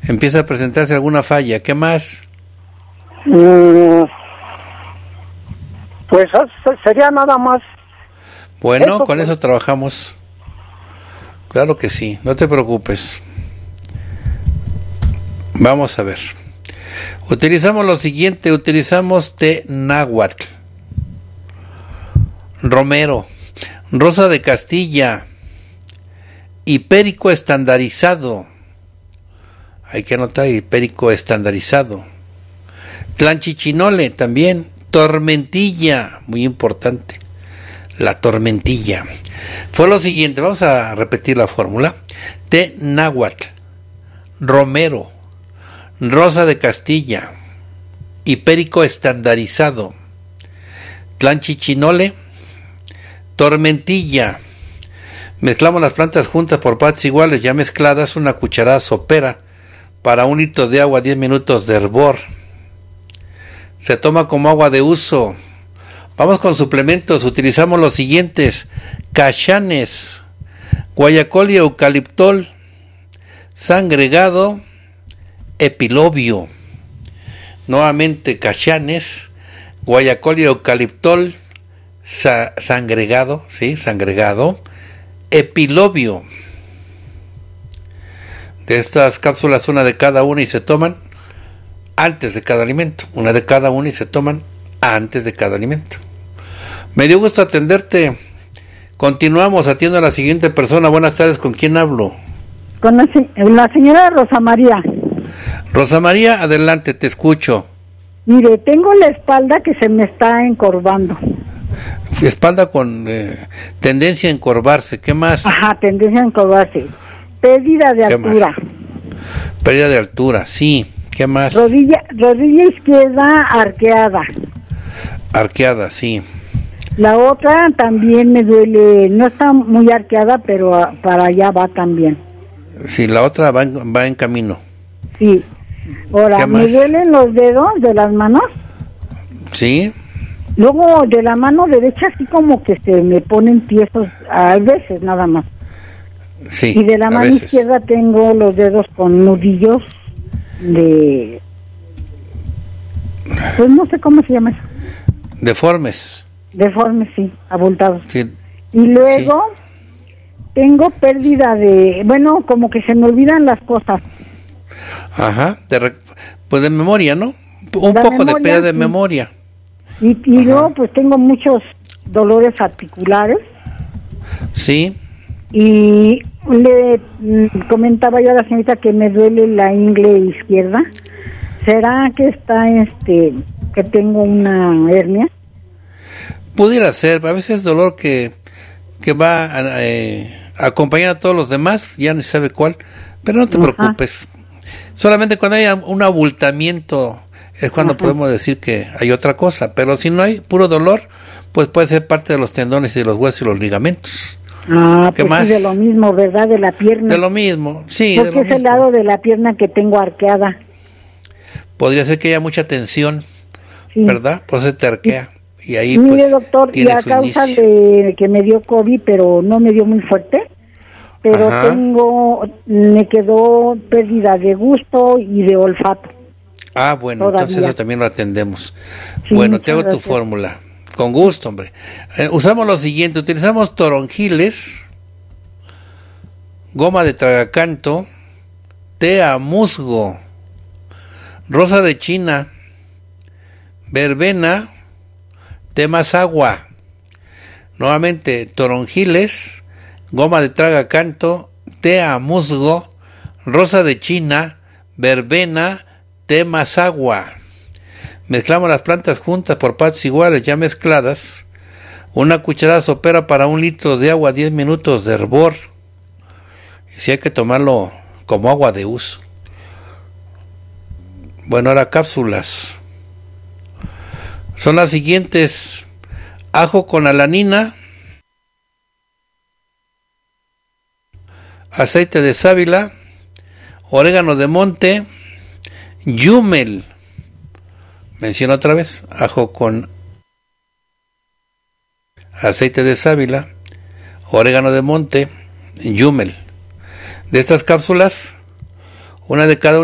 empieza a presentarse alguna falla. ¿Qué más? Pues sería nada más. Bueno, con eso trabajamos. Claro que sí, no te preocupes. Vamos a ver. Utilizamos lo siguiente, utilizamos té náhuatl, romero, rosa de Castilla, hipérico estandarizado. Hay que anotar hipérico estandarizado. Tlanchichinole también, tormentilla, muy importante. La tormentilla. Fue lo siguiente, vamos a repetir la fórmula. Té náhuatl, romero, rosa de Castilla, hipérico estandarizado, tlanchichinole, tormentilla. Mezclamos las plantas juntas por partes iguales, ya mezcladas, una cucharada sopera para 1 litro de agua, 10 minutos de hervor. Se toma como agua de uso. Vamos con suplementos, utilizamos los siguientes: cachanes, guayacol y eucaliptol, sangregado, epilobio. Nuevamente cachanes, guayacol y eucaliptol, sangregado, ¿sí? Sangregado, epilobio. De estas cápsulas, una de cada una y se toman antes de cada alimento. Una de cada una y se toman antes de cada alimento. Me dio gusto atenderte. Continuamos, atiendo a la siguiente persona. Buenas tardes, ¿con quién hablo? Con la señora Rosa María. Rosa María, adelante, te escucho. Mire, tengo la espalda que se me está encorvando. Espalda con tendencia a encorvarse, ¿qué más? Ajá, tendencia a encorvarse. Pérdida de altura. Más? Pérdida de altura, sí. ¿Qué más? Rodilla izquierda arqueada. Arqueada, sí. La otra también me duele, no está muy arqueada, pero para allá va también. Sí, la otra va en camino. Sí. Ahora, me duelen los dedos de las manos. Sí. Luego de la mano derecha así como que se me ponen tiesos, a veces nada más. Sí. Y de la mano izquierda tengo los dedos con nudillos de... Pues no sé cómo se llama eso. Deformes, sí, abultados. Sí. Y luego tengo pérdida de... Bueno, como que se me olvidan las cosas. Ajá, pues de memoria, ¿no? Un poco de pérdida de memoria. Y luego pues tengo muchos dolores articulares. Sí. Y le comentaba yo a la señorita que me duele la ingle izquierda. ¿Será que está que tengo una hernia? Pudiera ser, a veces dolor que va acompañado a todos los demás, ya no se sabe cuál, pero no te preocupes. Solamente cuando haya un abultamiento es cuando podemos decir que hay otra cosa, pero si no hay puro dolor, pues puede ser parte de los tendones y de los huesos y los ligamentos. ¿Qué pues más? Sí, de lo mismo, ¿verdad? De la pierna. De lo mismo, sí. Porque es el lado de la pierna que tengo arqueada. Podría ser que haya mucha tensión, ¿verdad? Por eso te arquea. Y ahí, mire, pues, doctor, y a causa de que me dio COVID, pero no me dio muy fuerte, pero me quedó pérdida de gusto y de olfato. Ah, bueno, todavía. Entonces eso también lo atendemos. Sí, bueno, te hago tu fórmula. Con gusto, hombre. Usamos lo siguiente, utilizamos toronjiles, goma de tragacanto, té a musgo, rosa de China, verbena, té más agua. Nuevamente, toronjiles, goma de tragacanto, té a musgo, rosa de China, verbena, té más agua. Mezclamos las plantas juntas por partes iguales, ya mezcladas. Una cucharada sopera para 1 litro de agua, 10 minutos de hervor. Y si hay que tomarlo como agua de uso. Bueno, ahora cápsulas. Son las siguientes: ajo con alanina, aceite de sábila, orégano de monte, yumel. Menciono otra vez: ajo con aceite de sábila, orégano de monte, yumel. De estas cápsulas, una de cada una.